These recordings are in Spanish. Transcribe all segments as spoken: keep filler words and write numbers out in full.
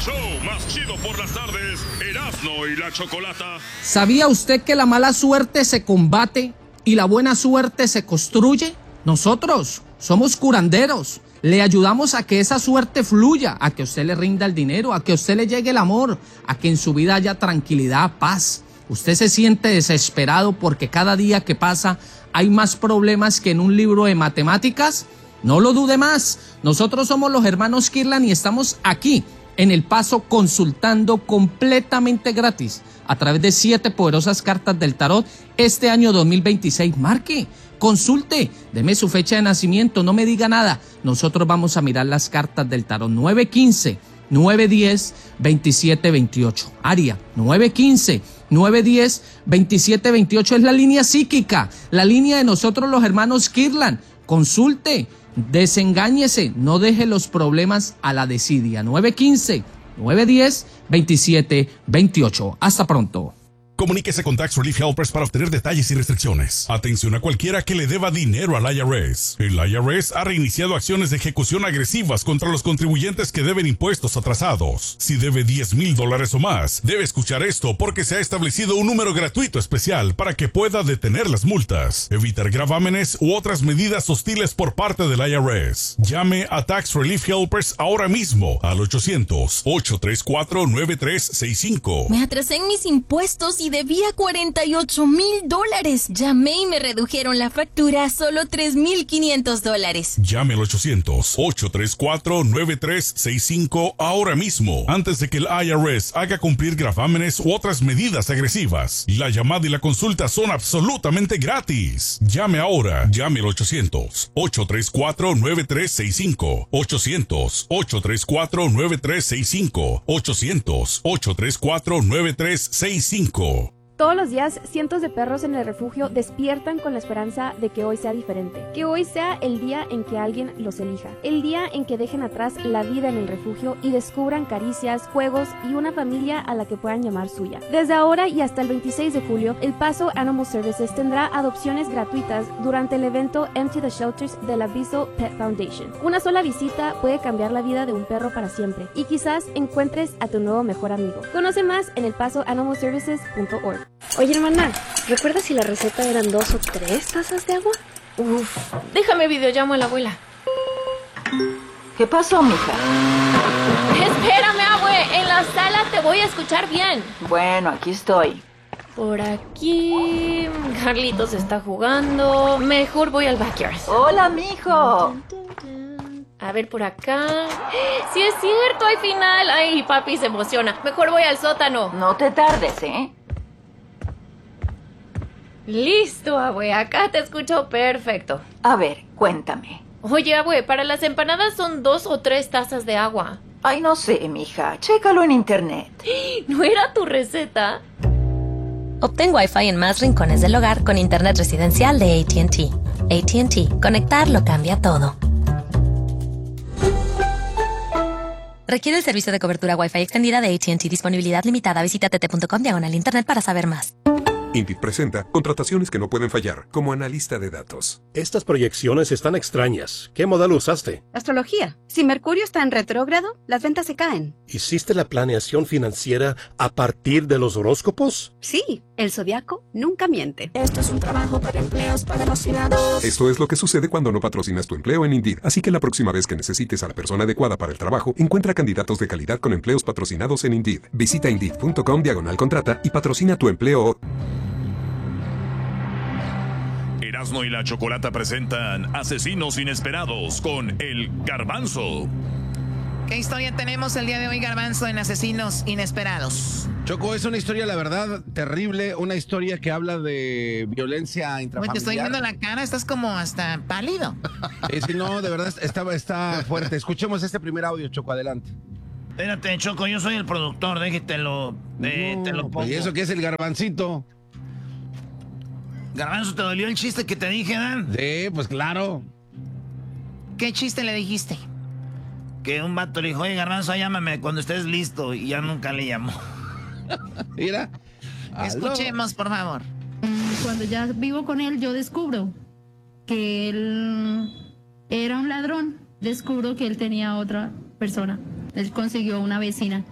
show más chido por las tardes, Erasmo y la Chocolata. ¿Sabía usted que la mala suerte se combate y la buena suerte se construye? Nosotros somos curanderos. Le ayudamos a que esa suerte fluya, a que a usted le rinda el dinero, a que a usted le llegue el amor, a que en su vida haya tranquilidad, paz. Usted se siente desesperado porque cada día que pasa hay más problemas que en un libro de matemáticas. No lo dude más. Nosotros somos los hermanos Kirlan y estamos aquí en El Paso consultando completamente gratis a través de siete poderosas cartas del tarot este año dos mil veintiséis. Marque, consulte, deme su fecha de nacimiento, no me diga nada. Nosotros vamos a mirar las cartas del tarot. nueve quince, nueve diez, veintisiete veintiocho. Área nueve quince, nueve diez, veintisiete veintiocho es la línea psíquica, la línea de nosotros los hermanos Kirlan. Consulte, desengáñese, no deje los problemas a la desidia. nueve quince, nueve diez, veintisiete veintiocho. Hasta pronto. Comuníquese con Tax Relief Helpers para obtener detalles y restricciones. Atención a cualquiera que le deba dinero al I R S. El I R S ha reiniciado acciones de ejecución agresivas contra los contribuyentes que deben impuestos atrasados. Si debe diez mil dólares o más, debe escuchar esto porque se ha establecido un número gratuito especial para que pueda detener las multas, evitar gravámenes u otras medidas hostiles por parte del I R S. Llame a Tax Relief Helpers ahora mismo al ochocientos, ocho tres cuatro, nueve tres seis cinco. Me atrasé en mis impuestos y debía cuarenta y ocho mil dólares. Llamé y me redujeron la factura a solo tres mil quinientos dólares. Llame al ochocientos, ocho tres cuatro, nueve tres seis cinco ahora mismo, antes de que el I R S haga cumplir gravámenes u otras medidas agresivas. La llamada y la consulta son absolutamente gratis. Llame ahora. Llame al ochocientos, ocho tres cuatro, nueve tres seis cinco. ochocientos, ocho tres cuatro, nueve tres seis cinco. ochocientos, ocho tres cuatro, nueve tres seis cinco. Todos los días, cientos de perros en el refugio despiertan con la esperanza de que hoy sea diferente. Que hoy sea el día en que alguien los elija. El día en que dejen atrás la vida en el refugio y descubran caricias, juegos y una familia a la que puedan llamar suya. Desde ahora y hasta el veintiséis de julio, El Paso Animal Services tendrá adopciones gratuitas durante el evento Empty the Shelters de la Bissell Pet Foundation. Una sola visita puede cambiar la vida de un perro para siempre y quizás encuentres a tu nuevo mejor amigo. Conoce más en el paso animal services punto org. Oye, hermana, ¿recuerdas si la receta eran dos o tres tazas de agua? Uf, déjame videollamo a la abuela. ¿Qué pasó, mija? Espérame, abue, en la sala te voy a escuchar bien. Bueno, aquí estoy. Por aquí... Carlitos está jugando. Mejor voy al backyard. Hola, mijo. A ver, por acá... ¡Sí es cierto, hay final! Ay, papi se emociona. Mejor voy al sótano. No te tardes, ¿eh? Listo, abue, acá te escucho perfecto. A ver, cuéntame. Oye, abue, para las empanadas son dos o tres tazas de agua. Ay, no sé, mija. Chécalo en internet. ¿No era tu receta? Obtén Wi-Fi en más rincones del hogar con internet residencial de A T and T. A T and T. Conectar lo cambia todo. Requiere el servicio de cobertura Wi-Fi extendida de A T and T. Disponibilidad limitada. Visita t t punto com diagonal internet para saber más. Indeed presenta contrataciones que no pueden fallar, como analista de datos. Estas proyecciones están extrañas. ¿Qué modelo usaste? Astrología. Si Mercurio está en retrógrado, las ventas se caen. ¿Hiciste la planeación financiera a partir de los horóscopos? Sí, el zodiaco nunca miente. Esto es un trabajo para empleos patrocinados. Esto es lo que sucede cuando no patrocinas tu empleo en Indeed. Así que la próxima vez que necesites a la persona adecuada para el trabajo, encuentra candidatos de calidad con empleos patrocinados en Indeed. Visita indeed punto com diagonal contrata y patrocina tu empleo. Erasmo y la Chocolata presentan Asesinos Inesperados con El Garbanzo. ¿Qué historia tenemos el día de hoy, Garbanzo, en Asesinos Inesperados? Choco, es una historia, la verdad, terrible. Una historia que habla de violencia intrafamiliar. Oye, te estoy viendo la cara, estás como hasta pálido. Eh, sí, no, de verdad, está, está fuerte. Escuchemos este primer audio, Choco, adelante. Espérate, Choco, yo soy el productor, déjetelo, eh, no, te lo pongo. ¿Y eso qué es el garbancito? Garbanzo, ¿te dolió el chiste que te dije, Dan? Sí, pues claro. ¿Qué chiste le dijiste? Que un vato le dijo, oye, Garbanzo, llámame cuando estés listo, y ya nunca le llamó. Mira. Escuchemos, por favor. Cuando ya vivo con él, yo descubro que él era un ladrón. Descubro que él tenía otra persona. Él consiguió una vecina.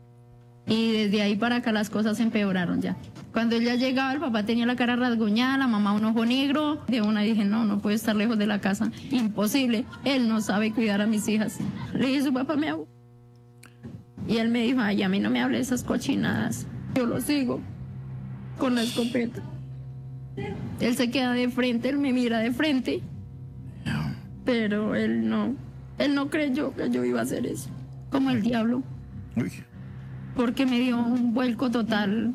Y desde ahí para acá las cosas empeoraron ya. Cuando él ya llegaba, el papá tenía la cara rasguñada, la mamá un ojo negro. De una dije, no, no puede estar lejos de la casa. Imposible. Él no sabe cuidar a mis hijas. Le dije, su papá me habló. Y él me dijo, ay, a mí no me hable de esas cochinadas. Yo lo sigo con la escopeta. Él se queda de frente, él me mira de frente. Pero él no, él no creyó que yo iba a hacer eso. Como el diablo. Uy. Porque me dio un vuelco total.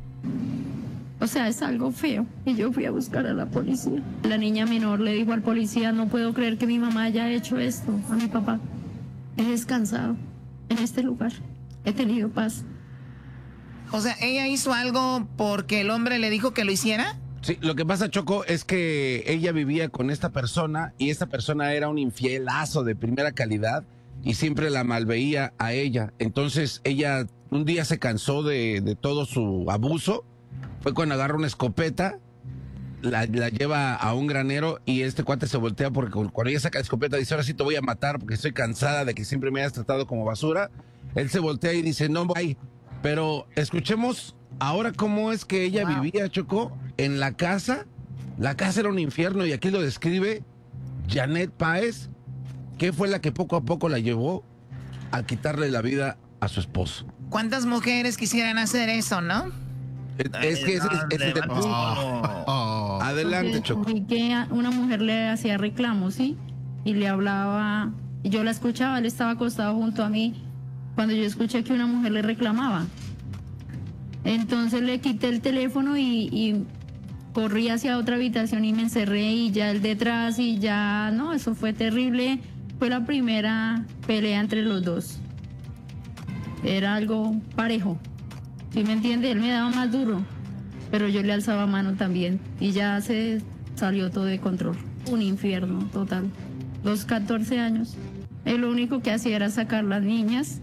O sea, es algo feo. Y yo fui a buscar a la policía. La niña menor le dijo al policía, no puedo creer que mi mamá haya hecho esto a mi papá. He descansado en este lugar. He tenido paz. O sea, ¿ella hizo algo porque el hombre le dijo que lo hiciera? Sí, lo que pasa, Choco, es que ella vivía con esta persona y esta persona era un infielazo de primera calidad y siempre la malveía a ella. Entonces ella un día se cansó de, de todo su abuso, fue cuando agarra una escopeta, la, la lleva a un granero y este cuate se voltea porque cuando ella saca la escopeta dice, ahora sí te voy a matar porque estoy cansada de que siempre me hayas tratado como basura. Él se voltea y dice, no voy. Pero escuchemos ahora cómo es que ella wow. vivía, Choco, en la casa. La casa era un infierno y aquí lo describe Janet Páez, que fue la que poco a poco la llevó a quitarle la vida a su esposo. ¿Cuántas mujeres quisieran hacer eso, no? Es, es que ese es el punto. Oh, oh. Adelante, Choco. Y que una mujer le hacía reclamos, ¿sí? Y le hablaba, y yo la escuchaba, él estaba acostado junto a mí, cuando yo escuché que una mujer le reclamaba. Entonces le quité el teléfono y, y corrí hacia otra habitación y me encerré y ya él detrás y ya, no, eso fue terrible. Fue la primera pelea entre los dos. Era algo parejo. ¿Sí me entiende? Él me daba más duro, pero yo le alzaba mano también y ya se salió todo de control. Un infierno total. Los catorce años. Él lo único que hacía era sacar las niñas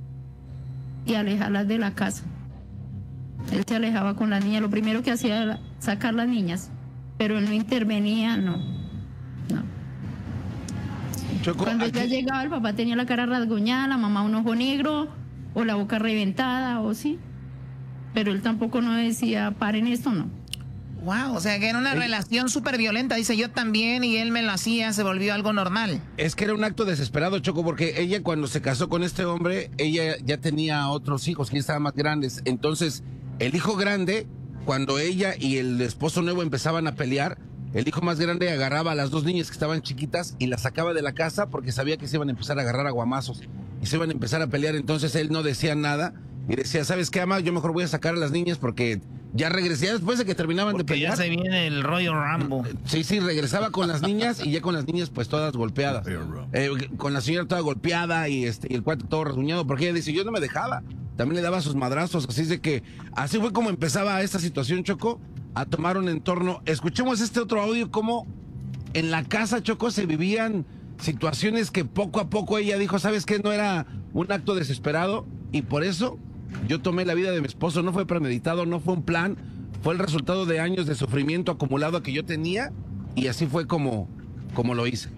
y alejarlas de la casa. Él se alejaba con las niñas. Lo primero que hacía era sacar las niñas, pero él no intervenía, no. No. Choco, Cuando aquí... ya llegaba, el papá tenía la cara rasguñada, la mamá un ojo negro, o la boca reventada, o sí. Pero él tampoco no decía, paren esto, no. Wow, o sea que era una Ey. relación súper violenta, dice yo también, y él me lo hacía, se volvió algo normal. Es que era un acto desesperado, Choco, porque ella cuando se casó con este hombre, ella ya tenía otros hijos que ya estaban más grandes. Entonces, el hijo grande, cuando ella y el esposo nuevo empezaban a pelear, el hijo más grande agarraba a las dos niñas que estaban chiquitas y las sacaba de la casa porque sabía que se iban a empezar a agarrar a guamazos y se iban a empezar a pelear. Entonces él no decía nada y decía, ¿sabes qué, ama? Yo mejor voy a sacar a las niñas porque ya regresé, ya después de que terminaban porque de pelear. Ya se viene el rollo Rambo. Sí, sí, regresaba con las niñas y ya con las niñas pues todas golpeadas. Eh, con la señora toda golpeada y este y el cuate todo rasguñado porque ella dice, yo no me dejaba. También le daba sus madrazos, así de que así fue como empezaba esta situación, Choco, a tomar un entorno. Escuchemos este otro audio, como en la casa, Choco, se vivían situaciones que poco a poco ella dijo, ¿sabes qué? No era un acto desesperado y por eso yo tomé la vida de mi esposo. No fue premeditado, no fue un plan, fue el resultado de años de sufrimiento acumulado que yo tenía y así fue como, como lo hice.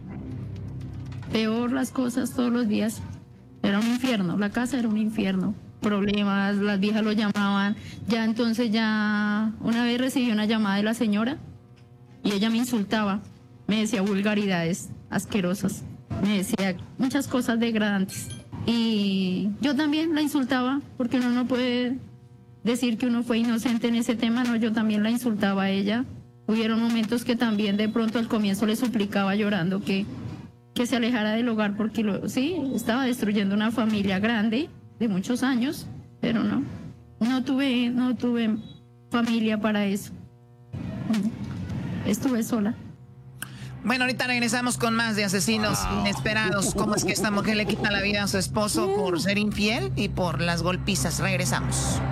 Peor las cosas todos los días. Era un infierno, la casa era un infierno. Problemas, las viejas lo llamaban. Ya entonces ya una vez recibí una llamada de la señora y ella me insultaba, me decía vulgaridades asquerosas, me decía muchas cosas degradantes y yo también la insultaba porque uno no puede decir que uno fue inocente en ese tema. No, yo también la insultaba a ella. Hubieron momentos que también de pronto al comienzo le suplicaba llorando que, que se alejara del hogar porque lo, sí, estaba destruyendo una familia grande de muchos años, pero no, no tuve, no tuve familia para eso. Estuve sola. Bueno, ahorita regresamos con más de asesinos wow. inesperados. ¿Cómo es que esta mujer le quita la vida a su esposo por ser infiel y por las golpizas? Regresamos.